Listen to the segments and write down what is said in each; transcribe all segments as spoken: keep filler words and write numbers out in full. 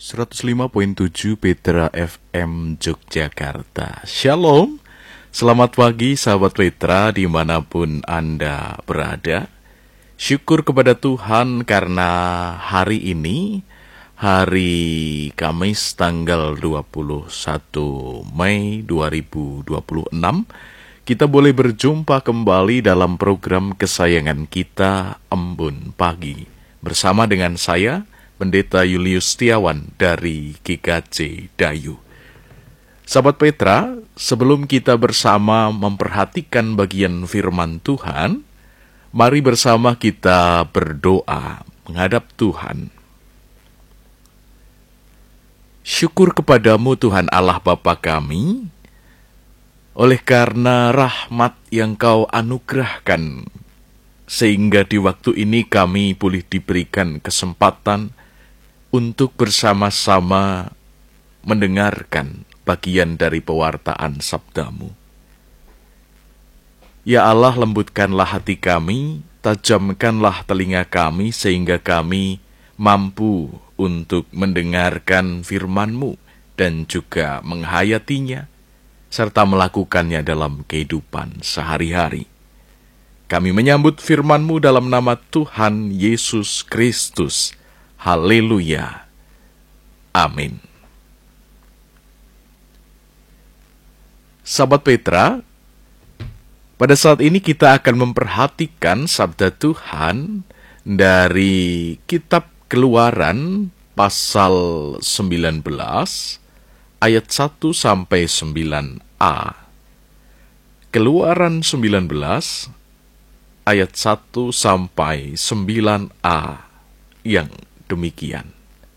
seratus lima koma tujuh Petra F M Yogyakarta. Shalom, selamat pagi sahabat Petra dimanapun Anda berada. Syukur kepada Tuhan karena hari ini, hari Kamis tanggal dua puluh satu Mei dua ribu dua puluh enam, kita boleh berjumpa kembali dalam program kesayangan kita, Embun Pagi, bersama dengan saya, Pendeta Julius Setiawan dari G K J Dayu. Sahabat Petra, sebelum kita bersama memperhatikan bagian firman Tuhan, mari bersama kita berdoa menghadap Tuhan. Syukur kepadamu Tuhan Allah Bapa kami, oleh karena rahmat yang Kau anugerahkan, sehingga di waktu ini kami boleh diberikan kesempatan untuk bersama-sama mendengarkan bagian dari pewartaan sabda-Mu. Ya Allah, lembutkanlah hati kami, tajamkanlah telinga kami, sehingga kami mampu untuk mendengarkan firman-Mu dan juga menghayatinya, serta melakukannya dalam kehidupan sehari-hari. Kami menyambut firman-Mu dalam nama Tuhan Yesus Kristus. Haleluya. Amin. Sahabat Petra, pada saat ini kita akan memperhatikan sabda Tuhan dari kitab Keluaran pasal sembilan belas ayat satu sampai sembilan a. Keluaran sembilan belas ayat satu sampai sembilan a yang demikian.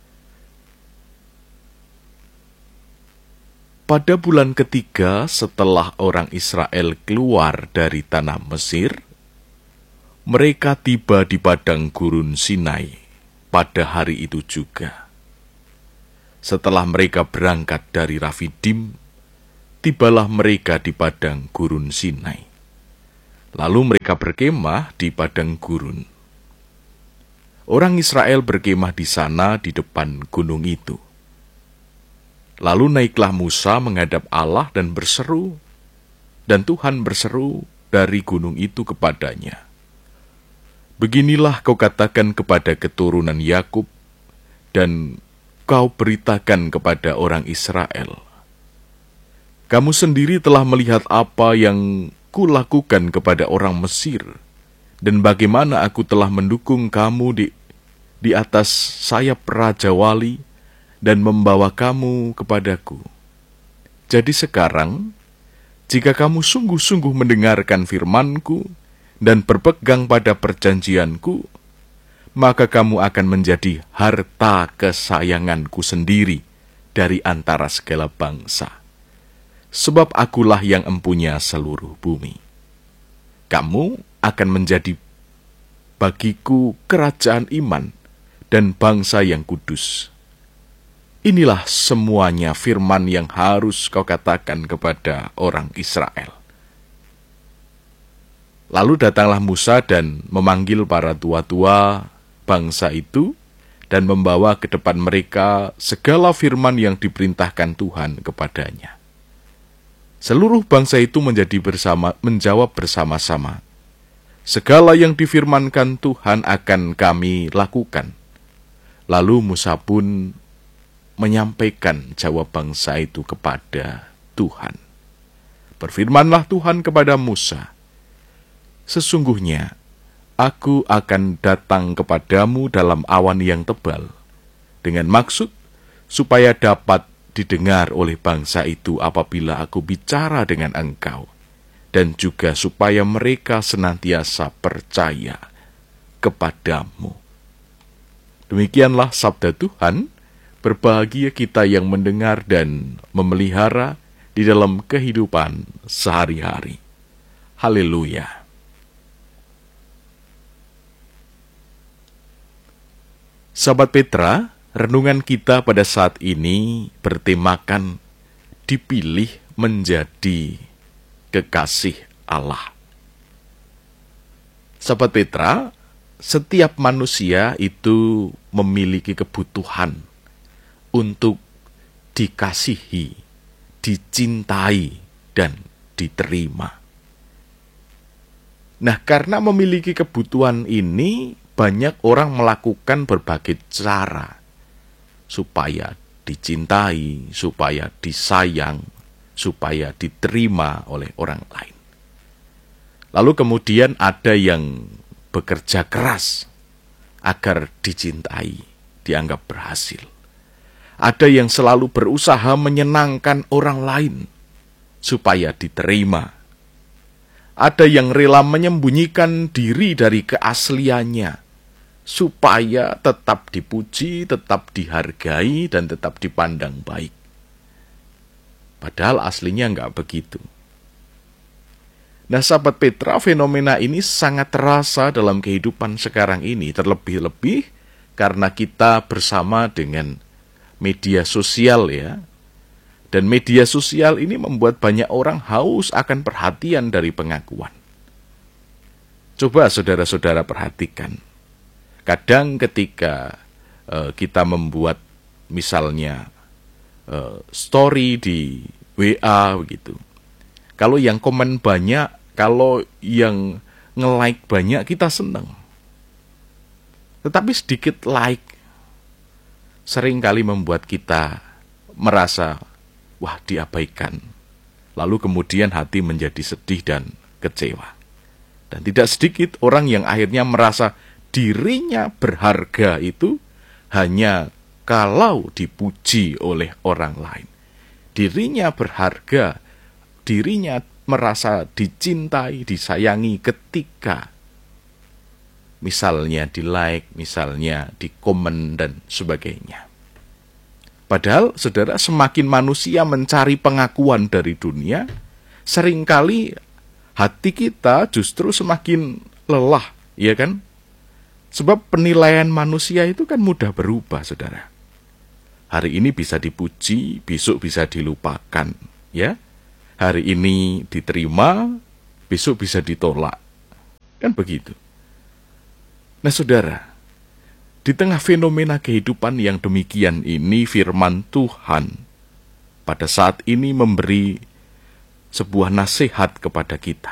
Pada bulan ketiga setelah orang Israel keluar dari tanah Mesir, mereka tiba di padang gurun Sinai pada hari itu juga. Setelah mereka berangkat dari Rafidim, tibalah mereka di padang gurun Sinai. Lalu mereka berkemah di padang gurun. Orang Israel berkemah di sana di depan gunung itu. Lalu naiklah Musa menghadap Allah dan berseru, dan Tuhan berseru dari gunung itu kepadanya. Beginilah kau katakan kepada keturunan Yakub, dan kau beritakan kepada orang Israel. Kamu sendiri telah melihat apa yang kulakukan kepada orang Mesir, dan bagaimana aku telah mendukung kamu di di atas sayap Raja Wali dan membawa kamu kepadaku. Jadi sekarang, jika kamu sungguh-sungguh mendengarkan firman-Ku dan berpegang pada perjanjian-Ku, maka kamu akan menjadi harta kesayangan-Ku sendiri dari antara segala bangsa. Sebab akulah yang empunya seluruh bumi. Kamu akan menjadi bagiku kerajaan iman dan bangsa yang kudus. Inilah semuanya firman yang harus kau katakan kepada orang Israel. Lalu datanglah Musa dan memanggil para tua-tua bangsa itu dan membawa ke depan mereka segala firman yang diperintahkan Tuhan kepadanya. Seluruh bangsa itu menjadi bersama, menjawab bersama-sama, segala yang difirmankan Tuhan akan kami lakukan. Lalu Musa pun menyampaikan jawab bangsa itu kepada Tuhan. Berfirmanlah Tuhan kepada Musa, sesungguhnya aku akan datang kepadamu dalam awan yang tebal, dengan maksud supaya dapat didengar oleh bangsa itu apabila aku bicara dengan engkau, dan juga supaya mereka senantiasa percaya kepadamu. Demikianlah sabda Tuhan. Berbahagia kita yang mendengar dan memelihara di dalam kehidupan sehari-hari. Haleluya. Sahabat Petra, renungan kita pada saat ini bertemakan dipilih menjadi kekasih Allah. Sahabat Petra, setiap manusia itu memiliki kebutuhan untuk dikasihi, dicintai, dan diterima. Nah, karena memiliki kebutuhan ini, banyak orang melakukan berbagai cara supaya dicintai, supaya disayang, supaya diterima oleh orang lain. Lalu kemudian ada yang bekerja keras agar dicintai, dianggap berhasil. Ada yang selalu berusaha menyenangkan orang lain supaya diterima. Ada yang rela menyembunyikan diri dari keasliannya supaya tetap dipuji, tetap dihargai, dan tetap dipandang baik. Padahal aslinya enggak begitu. Nah, sahabat Petra, fenomena ini sangat terasa dalam kehidupan sekarang ini, terlebih-lebih karena kita bersama dengan media sosial ya. Dan media sosial ini membuat banyak orang haus akan perhatian dari pengakuan. Coba saudara-saudara perhatikan. Kadang ketika uh, kita membuat misalnya uh, story di W A begitu. Kalau yang komen banyak, kalau yang nge-like banyak, kita senang. Tetapi sedikit like seringkali membuat kita merasa wah, diabaikan. Lalu kemudian hati menjadi sedih dan kecewa. Dan tidak sedikit orang yang akhirnya merasa dirinya berharga itu hanya kalau dipuji oleh orang lain. Dirinya berharga, dirinya merasa dicintai, disayangi ketika misalnya di like, misalnya di komen dan sebagainya. Padahal, saudara, semakin manusia mencari pengakuan dari dunia, seringkali hati kita justru semakin lelah, ya kan? Sebab penilaian manusia itu kan mudah berubah, saudara. Hari ini bisa dipuji, besok bisa dilupakan, ya. Hari ini diterima, besok bisa ditolak. Kan begitu. Nah, saudara, di tengah fenomena kehidupan yang demikian ini, firman Tuhan pada saat ini memberi sebuah nasihat kepada kita.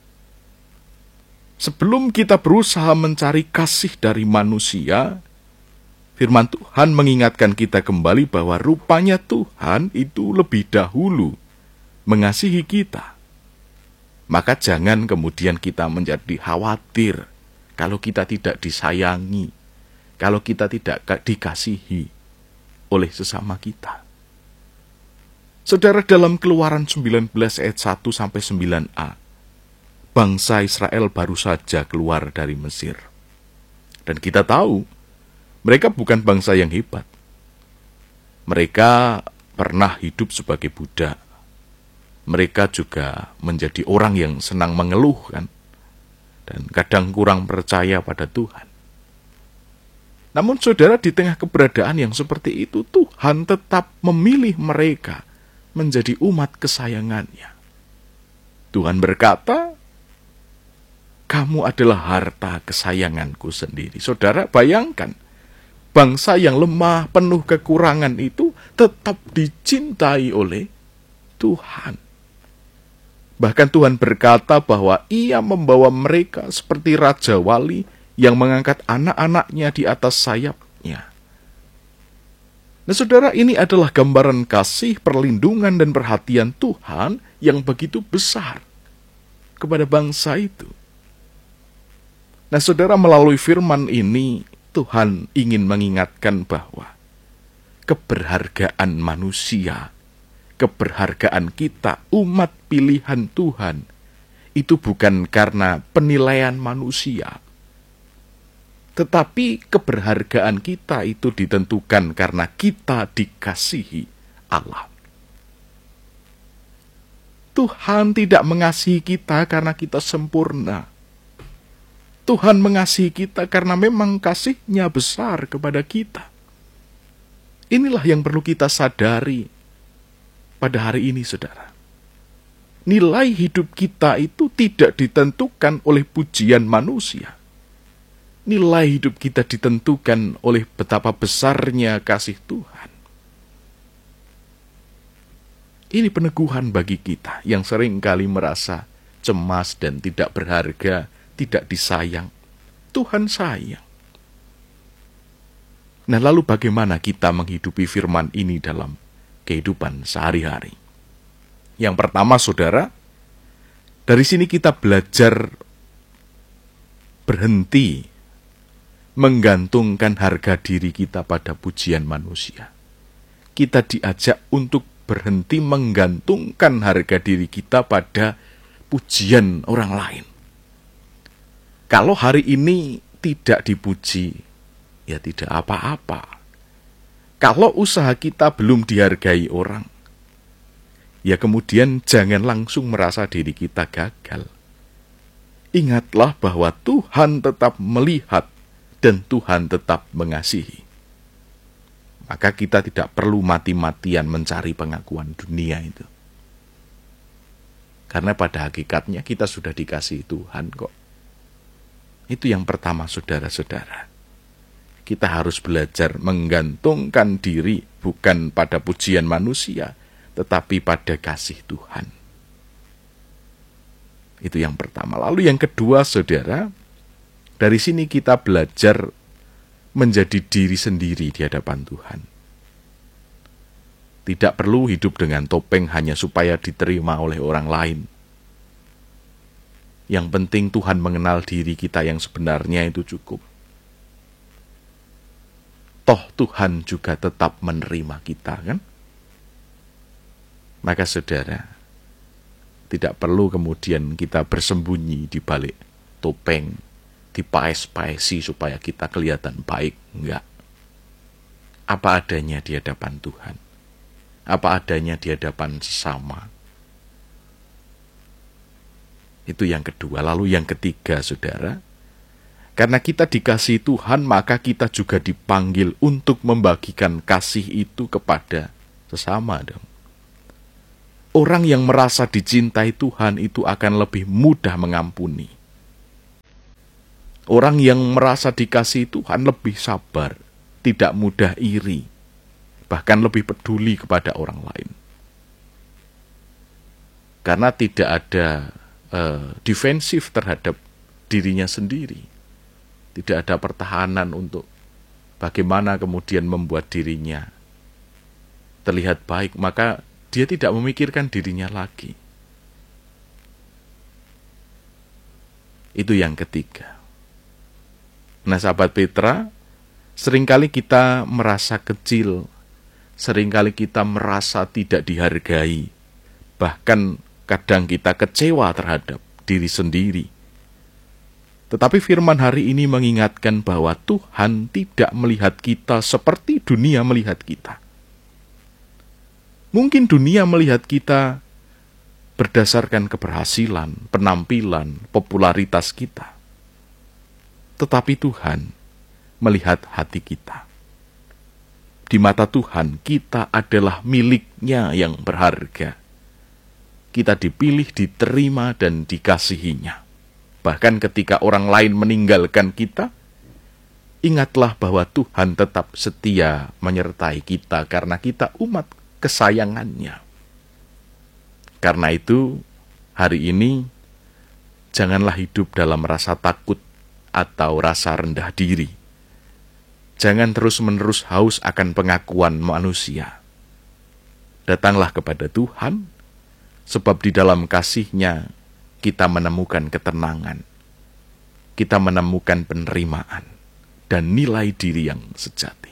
Sebelum kita berusaha mencari kasih dari manusia, firman Tuhan mengingatkan kita kembali bahwa rupanya Tuhan itu lebih dahulu mengasihi kita. Maka jangan kemudian kita menjadi khawatir kalau kita tidak disayangi, kalau kita tidak dikasihi oleh sesama kita. Saudara, dalam Keluaran sembilan belas ayat satu sampai sembilan a, bangsa Israel baru saja keluar dari Mesir. Dan kita tahu, mereka bukan bangsa yang hebat. Mereka pernah hidup sebagai budak. Mereka juga menjadi orang yang senang mengeluh kan, dan kadang kurang percaya pada Tuhan. Namun saudara, di tengah keberadaan yang seperti itu, Tuhan tetap memilih mereka menjadi umat kesayangannya. Tuhan berkata, kamu adalah harta kesayanganku sendiri. Saudara, bayangkan, bangsa yang lemah, penuh kekurangan itu tetap dicintai oleh Tuhan. Bahkan Tuhan berkata bahwa Ia membawa mereka seperti Raja Wali yang mengangkat anak-anaknya di atas sayapnya. Nah, saudara, ini adalah gambaran kasih, perlindungan, dan perhatian Tuhan yang begitu besar kepada bangsa itu. Nah, saudara, melalui firman ini, Tuhan ingin mengingatkan bahwa keberhargaan manusia, keberhargaan kita, umat pilihan Tuhan, itu bukan karena penilaian manusia, tetapi keberhargaan kita itu ditentukan karena kita dikasihi Allah. Tuhan tidak mengasihi kita karena kita sempurna. Tuhan mengasihi kita karena memang kasih-Nya besar kepada kita. Inilah yang perlu kita sadari pada hari ini, saudara. Nilai hidup kita itu tidak ditentukan oleh pujian manusia. Nilai hidup kita ditentukan oleh betapa besarnya kasih Tuhan. Ini peneguhan bagi kita yang seringkali merasa cemas dan tidak berharga, tidak disayang. Tuhan sayang. Nah, lalu bagaimana kita menghidupi firman ini dalam kehidupan sehari-hari? Yang pertama, saudara, dari sini kita belajar berhenti menggantungkan harga diri kita pada pujian manusia. Kita diajak untuk berhenti menggantungkan harga diri kita pada pujian orang lain. Kalau hari ini tidak dipuji, ya tidak apa-apa. Kalau usaha kita belum dihargai orang, ya kemudian jangan langsung merasa diri kita gagal. Ingatlah bahwa Tuhan tetap melihat dan Tuhan tetap mengasihi. Maka kita tidak perlu mati-matian mencari pengakuan dunia itu. Karena pada hakikatnya kita sudah dikasihi Tuhan kok. Itu yang pertama, saudara-saudara. Kita harus belajar menggantungkan diri bukan pada pujian manusia, tetapi pada kasih Tuhan. Itu yang pertama. Lalu yang kedua, saudara, dari sini kita belajar menjadi diri sendiri di hadapan Tuhan. Tidak perlu hidup dengan topeng hanya supaya diterima oleh orang lain. Yang penting Tuhan mengenal diri kita yang sebenarnya itu cukup. Toh Tuhan juga tetap menerima kita, kan? Maka saudara, tidak perlu kemudian kita bersembunyi di balik topeng, dipaes-paesi supaya kita kelihatan baik. Enggak. Apa adanya di hadapan Tuhan. Apa adanya di hadapan sesama. Itu yang kedua. Lalu yang ketiga, saudara, karena kita dikasihi Tuhan, maka kita juga dipanggil untuk membagikan kasih itu kepada sesama dong. Orang yang merasa dicintai Tuhan itu akan lebih mudah mengampuni. Orang yang merasa dikasihi Tuhan lebih sabar, tidak mudah iri, bahkan lebih peduli kepada orang lain. Karena tidak ada uh, defensif terhadap dirinya sendiri. Tidak ada pertahanan untuk bagaimana kemudian membuat dirinya terlihat baik, maka dia tidak memikirkan dirinya lagi. Itu yang ketiga. Nah, sahabat Petra, seringkali kita merasa kecil, seringkali kita merasa tidak dihargai, bahkan kadang kita kecewa terhadap diri sendiri. Tetapi firman hari ini mengingatkan bahwa Tuhan tidak melihat kita seperti dunia melihat kita. Mungkin dunia melihat kita berdasarkan keberhasilan, penampilan, popularitas kita. Tetapi Tuhan melihat hati kita. Di mata Tuhan, kita adalah miliknya yang berharga. Kita dipilih, diterima, dan dikasihinya. Bahkan ketika orang lain meninggalkan kita, ingatlah bahwa Tuhan tetap setia menyertai kita karena kita umat kesayangannya. Karena itu, hari ini, janganlah hidup dalam rasa takut atau rasa rendah diri. Jangan terus-menerus haus akan pengakuan manusia. Datanglah kepada Tuhan, sebab di dalam kasih-Nya kita menemukan ketenangan. Kita menemukan penerimaan dan nilai diri yang sejati.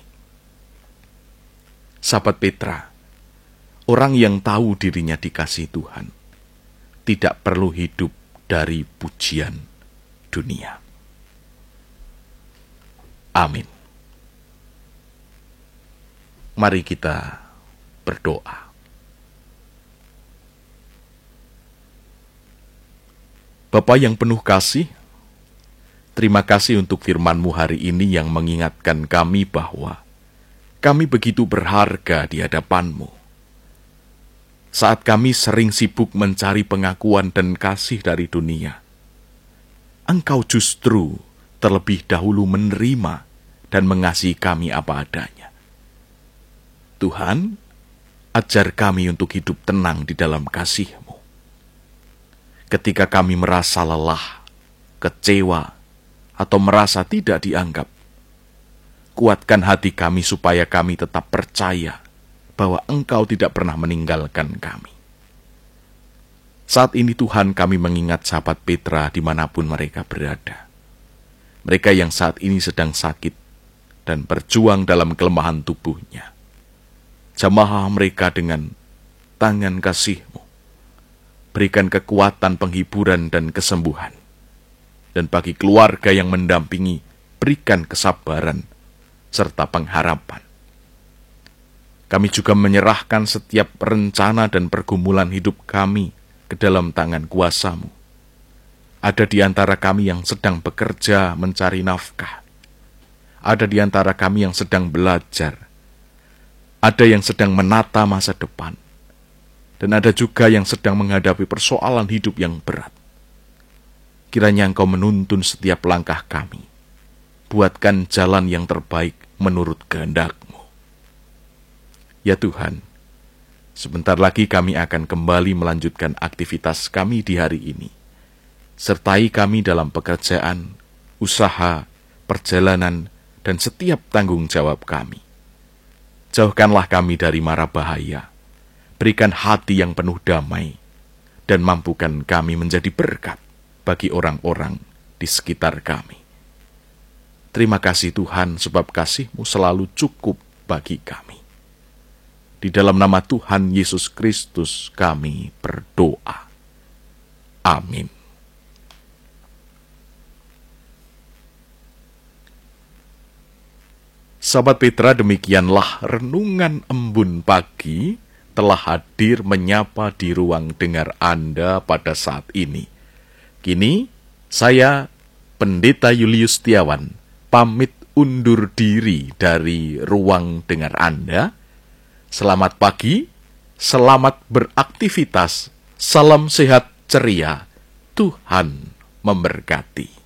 Sahabat Petra, orang yang tahu dirinya dikasihi Tuhan tidak perlu hidup dari pujian dunia. Amin. Mari kita berdoa. Bapa yang penuh kasih, terima kasih untuk firman-Mu hari ini yang mengingatkan kami bahwa kami begitu berharga di hadapan-Mu. Saat kami sering sibuk mencari pengakuan dan kasih dari dunia, Engkau justru terlebih dahulu menerima dan mengasihi kami apa adanya. Tuhan, Ajar kami untuk hidup tenang di dalam kasih-Mu. Ketika kami merasa lelah, kecewa, atau merasa tidak dianggap, kuatkan hati kami supaya kami tetap percaya bahwa Engkau tidak pernah meninggalkan kami. Saat ini Tuhan, kami mengingat sahabat Petra dimanapun mereka berada. Mereka yang saat ini sedang sakit dan berjuang dalam kelemahan tubuhnya. Jamahlah mereka dengan tangan kasih-Mu. Berikan kekuatan, penghiburan, dan kesembuhan. Dan bagi keluarga yang mendampingi, berikan kesabaran serta pengharapan. Kami juga menyerahkan setiap rencana dan pergumulan hidup kami ke dalam tangan kuasa-Mu. Ada di antara kami yang sedang bekerja mencari nafkah. Ada di antara kami yang sedang belajar. Ada yang sedang menata masa depan. Dan ada juga yang sedang menghadapi persoalan hidup yang berat. Kiranya Engkau menuntun setiap langkah kami. Buatkan jalan yang terbaik menurut kehendak-Mu. Ya Tuhan, sebentar lagi kami akan kembali melanjutkan aktivitas kami di hari ini. Sertai kami dalam pekerjaan, usaha, perjalanan, dan setiap tanggung jawab kami. Jauhkanlah kami dari mara bahaya. Berikan hati yang penuh damai, dan mampukan kami menjadi berkat bagi orang-orang di sekitar kami. Terima kasih Tuhan, sebab kasih-Mu selalu cukup bagi kami. Di dalam nama Tuhan Yesus Kristus kami berdoa. Amin. Sahabat Petra, demikianlah renungan embun pagi telah hadir menyapa di ruang dengar Anda pada saat ini. Kini, saya, Pendeta Julius Setiawan, pamit undur diri dari ruang dengar Anda. Selamat pagi, selamat beraktivitas, salam sehat ceria, Tuhan memberkati.